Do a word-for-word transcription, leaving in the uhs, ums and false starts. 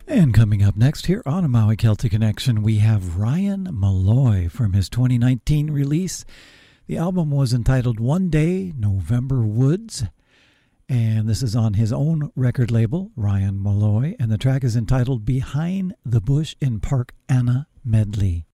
And coming up next here on a Maui Celtic Connection, we have Ryan Malloy from his twenty nineteen release. The album was entitled One Day, November Woods, and this is on his own record label, Ryan Malloy, and the track is entitled Behind the Bush in Park Anna Medley.